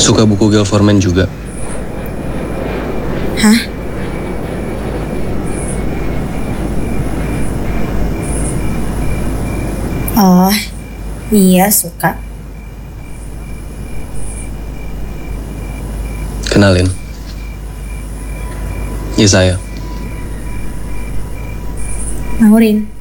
Suka buku Gail Forman juga. Hah? Oh, iya suka. Kenalin. Ini saya. Naurin.